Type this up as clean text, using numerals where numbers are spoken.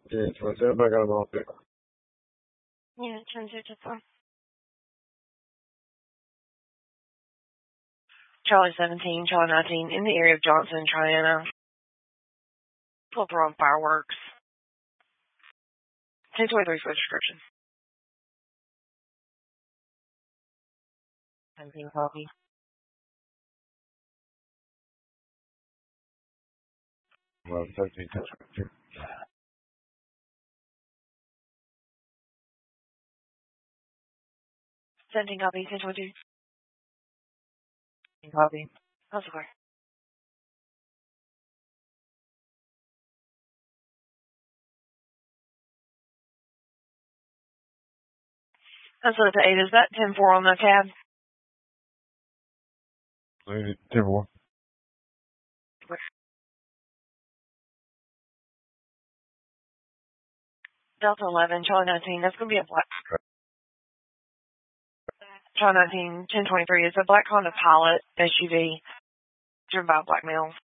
Yeah, 27. I got them all picked. Yeah, 1054. Charlie 17, Charlie 19, in the area of Johnson, Triana. Pull up on fireworks. 1023 for the description. 17 copy. Well, 17, 10. 17 copy, 1022. 10 copy. How's it going? That's what the 8 is. That 10-4 on the cab? 10-4. Delta 11, Charlie 19. That's going to be a black. Charlie 19, 1023. It's a black Honda Pilot SUV driven by a black male.